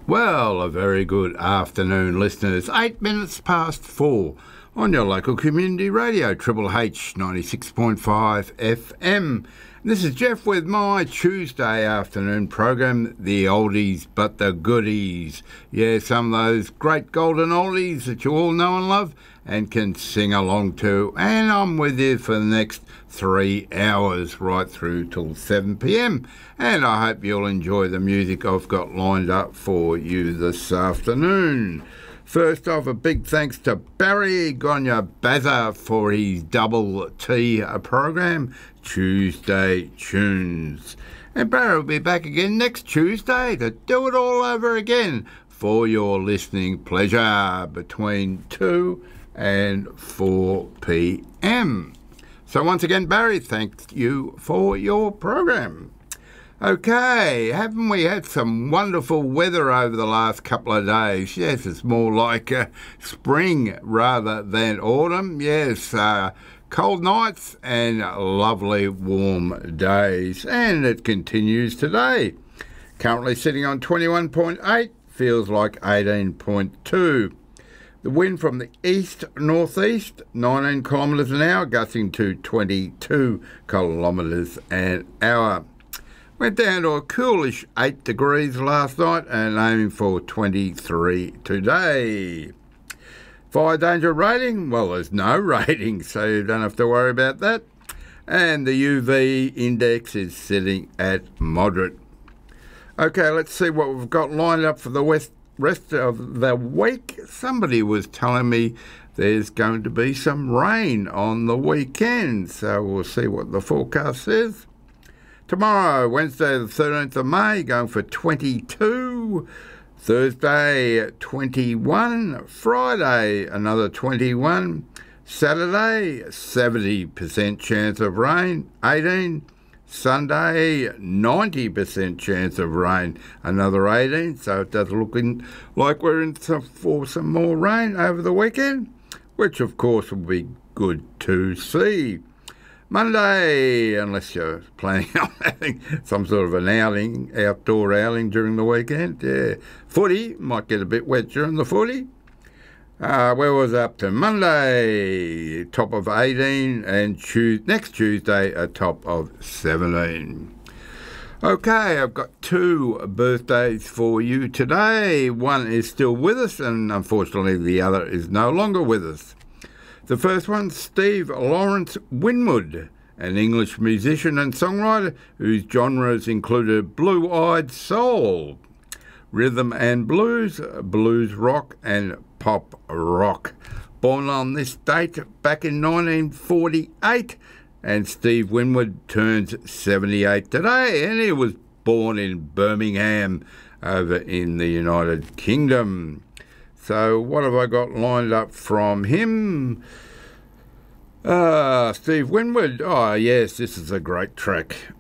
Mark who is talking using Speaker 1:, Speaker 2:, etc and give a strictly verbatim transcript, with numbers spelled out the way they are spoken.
Speaker 1: Well, a very good afternoon, listeners. Eight minutes past four on your local community radio, Triple H ninety-six point five F M. This is Jeff with my Tuesday afternoon program, The Oldies But The Goodies. Yeah, some of those great golden oldies that you all know and love and can sing along to. And I'm with you for the next three hours right through till seven p.m. And I hope you'll enjoy the music I've got lined up for you this afternoon. First off, a big thanks to Barry Gonya-Bazza for his double T program, Tuesday Tunes. And Barry will be back again next Tuesday to do it all over again for your listening pleasure between two and four p.m. So once again, Barry, thank you for your program. Okay, haven't we had some wonderful weather over the last couple of days? Yes, it's more like uh, spring rather than autumn. Yes, uh, cold nights and lovely warm days. And it continues today. Currently sitting on twenty-one point eight, feels like eighteen point two. The wind from the east-northeast, nineteen kilometres an hour, gusting to twenty-two kilometres an hour. Went down to a coolish eight degrees last night and aiming for twenty-three today. Fire danger rating? Well, there's no rating, so you don't have to worry about that. And the U V index is sitting at moderate. Okay, let's see what we've got lined up for the west rest of the week. Somebody was telling me there's going to be some rain on the weekend, so we'll see what the forecast says. Tomorrow, Wednesday the thirteenth of May, going for twenty-two. Thursday, twenty-one. Friday, another twenty-one. Saturday, seventy percent chance of rain, eighteen. Sunday, ninety percent chance of rain, another eighteen. So it does look in, like we're in some, for some more rain over the weekend, which of course will be good to see. Monday, unless you're planning on having some sort of an outing, outdoor outing during the weekend. Yeah, footy, might get a bit wet during the footy. Uh, where was it up to? Monday, top of eighteen, and Tuesday, next Tuesday, a top of seventeen. Okay, I've got two birthdays for you today. One is still with us, and unfortunately the other is no longer with us. The first one, Steve Lawrence Winwood, an English musician and songwriter whose genres included blue-eyed soul, rhythm and blues, blues rock and pop rock. Born on this date back in nineteen forty-eight, and Steve Winwood turns seventy-eight today, and he was born in Birmingham over in the United Kingdom. So what have I got lined up from him? Uh, Steve Winwood. Oh, yes, this is a great track.